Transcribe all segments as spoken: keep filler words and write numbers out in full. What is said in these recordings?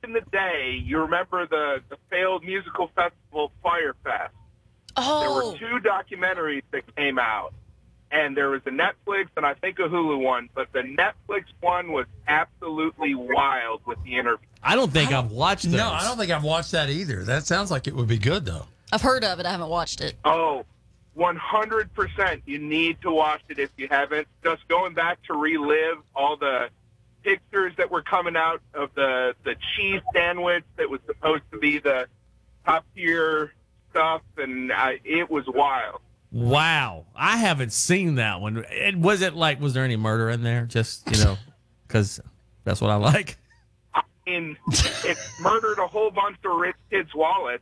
in the day, you remember the, the failed musical festival Fyre Fest. Oh. There were two documentaries that came out, and there was a Netflix and I think a Hulu one, but the Netflix one was absolutely wild with the interview. I don't think I've watched those. No, I don't think I've watched that either. That sounds like it would be good, though. I've heard of it. I haven't watched it. Oh, one hundred percent. You need to watch it if you haven't. Just going back to relive all the pictures that were coming out of the, the cheese sandwich that was supposed to be the top-tier stuff, and I, it was wild. Wow. I haven't seen that one. It, was it like, was there any murder in there? Just, you know, because that's what I like. I mean, it murdered a whole bunch of rich kids' wallets.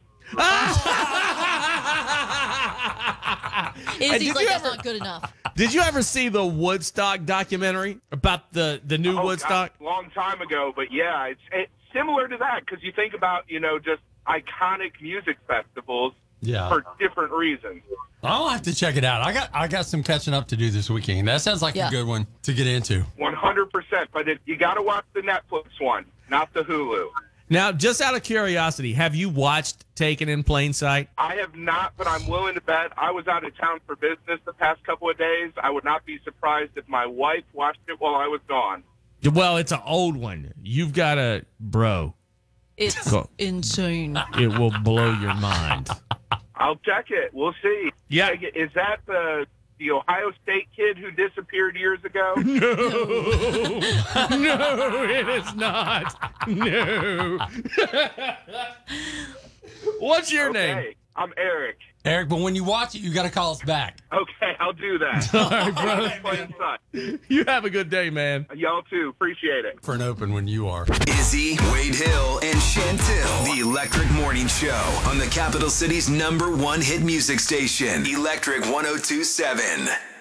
It Did seems like you that's ever- not good enough. Did you ever see the Woodstock documentary about the, the new Oh, Woodstock? God, long time ago, but yeah, it's, it's similar to that because you think about, you know, just iconic music festivals Yeah. for different reasons. I'll have to check it out. I got I got some catching up to do this weekend. That sounds like Yeah. a good one to get into. one hundred percent, but it, you got to watch the Netflix one, not the Hulu. Now, just out of curiosity, have you watched Taken in Plain Sight? I have not, but I'm willing to bet. I was out of town for business the past couple of days. I would not be surprised if my wife watched it while I was gone. Well, it's an old one. You've got to, bro, It's Go. insane. it will blow your mind. I'll check it. We'll see. Yeah. Is that the the Ohio State kid who disappeared years ago? No, no, it is not. No. What's your name? Okay, I'm Eric. Eric, but when you watch it, you got to call us back. Okay, I'll do that. All right, brother. Play inside. You have a good day, man. Y'all too. Appreciate it. For an open when you are. Izzy, Wade Hill, and Chantil. The Electric Morning Show on the capital city's number one hit music station, Electric one oh two point seven.